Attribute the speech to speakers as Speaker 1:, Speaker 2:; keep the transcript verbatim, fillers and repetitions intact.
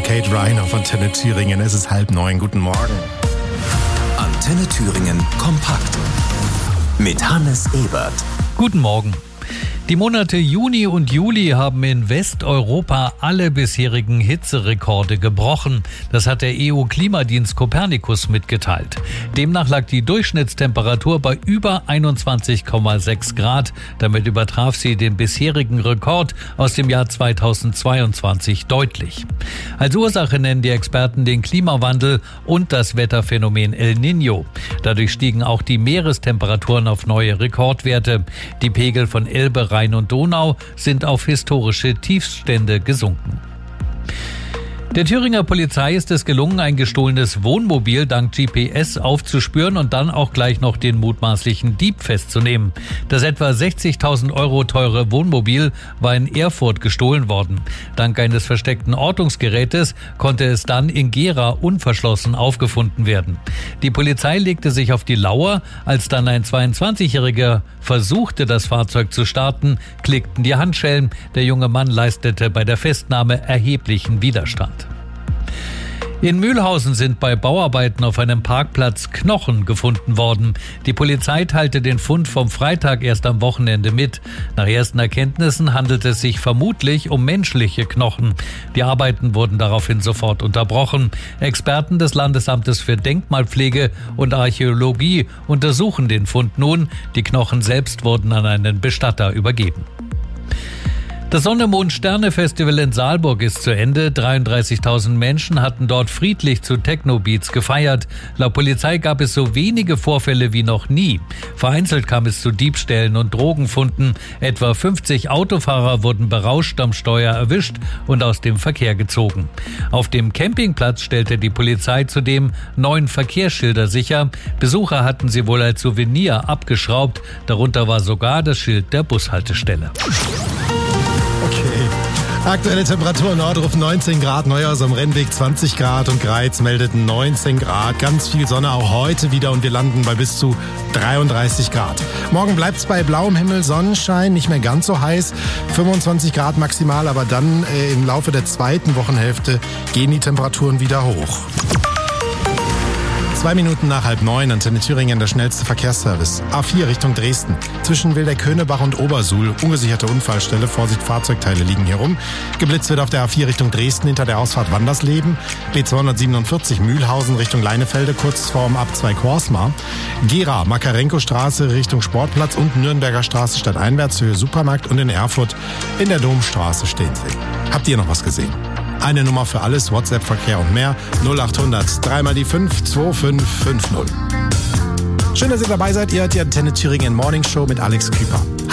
Speaker 1: Kate Ryan auf Antenne Thüringen. Es ist halb neun. Guten Morgen.
Speaker 2: Antenne Thüringen kompakt mit Hannes Ebert.
Speaker 3: Guten Morgen. Die Monate Juni und Juli haben in Westeuropa alle bisherigen Hitzerekorde gebrochen. Das hat der E U-Klimadienst Copernicus mitgeteilt. Demnach lag die Durchschnittstemperatur bei über einundzwanzig Komma sechs Grad. Damit übertraf sie den bisherigen Rekord aus dem Jahr zweitausendzweiundzwanzig deutlich. Als Ursache nennen die Experten den Klimawandel und das Wetterphänomen El Niño. Dadurch stiegen auch die Meerestemperaturen auf neue Rekordwerte. Die Pegel von Elbe, Rhein und Donau sind auf historische Tiefstände gesunken. Der Thüringer Polizei ist es gelungen, ein gestohlenes Wohnmobil dank G P S aufzuspüren und dann auch gleich noch den mutmaßlichen Dieb festzunehmen. Das etwa sechzigtausend Euro teure Wohnmobil war in Erfurt gestohlen worden. Dank eines versteckten Ortungsgerätes konnte es dann in Gera unverschlossen aufgefunden werden. Die Polizei legte sich auf die Lauer. Als dann ein zweiundzwanzigjähriger versuchte, das Fahrzeug zu starten, klickten die Handschellen. Der junge Mann leistete bei der Festnahme erheblichen Widerstand. In Mühlhausen sind bei Bauarbeiten auf einem Parkplatz Knochen gefunden worden. Die Polizei teilte den Fund vom Freitag erst am Wochenende mit. Nach ersten Erkenntnissen handelt es sich vermutlich um menschliche Knochen. Die Arbeiten wurden daraufhin sofort unterbrochen. Experten des Landesamtes für Denkmalpflege und Archäologie untersuchen den Fund nun. Die Knochen selbst wurden an einen Bestatter übergeben. Das Sonne-Mond-Sterne-Festival in Saalburg ist zu Ende. dreiunddreißigtausend Menschen hatten dort friedlich zu Techno-Beats gefeiert. Laut Polizei gab es so wenige Vorfälle wie noch nie. Vereinzelt kam es zu Diebstählen und Drogenfunden. Etwa fünfzig Autofahrer wurden berauscht am Steuer erwischt und aus dem Verkehr gezogen. Auf dem Campingplatz stellte die Polizei zudem neun Verkehrsschilder sicher. Besucher hatten sie wohl als Souvenir abgeschraubt. Darunter war sogar das Schild der Bushaltestelle.
Speaker 1: Okay. Aktuelle Temperatur Nordruf neunzehn Grad, Neuhaus am Rennweg zwanzig Grad und Greiz meldet neunzehn Grad. Ganz viel Sonne auch heute wieder und wir landen bei bis zu dreiunddreißig Grad. Morgen bleibt es bei blauem Himmel, Sonnenschein, nicht mehr ganz so heiß, fünfundzwanzig Grad maximal, aber dann äh, im Laufe der zweiten Wochenhälfte gehen die Temperaturen wieder hoch. Zwei Minuten nach halb neun, Antenne Thüringen, der schnellste Verkehrsservice. A vier Richtung Dresden. Zwischen Wildeck-Könerbach und Obersuhl. Ungesicherte Unfallstelle. Vorsicht, Fahrzeugteile liegen hier rum. Geblitzt wird auf der A vier Richtung Dresden hinter der Ausfahrt Wandersleben. B zweihundertsiebenundvierzig Mühlhausen Richtung Leinefelde, kurz vorm Abzweig Horsmar. Gera, Makarenko-Straße Richtung Sportplatz und Nürnberger Straße stadteinwärts, Höhe Supermarkt. Und in Erfurt in der Domstraße stehen sie. Habt ihr noch was gesehen? Eine Nummer für alles, WhatsApp-Verkehr und mehr. null achthundert, dreimal die fünf, zwei fünf fünf null. Schön, dass ihr dabei seid. Ihr hört die Antenne Thüringen Morning Show mit Alex Küper.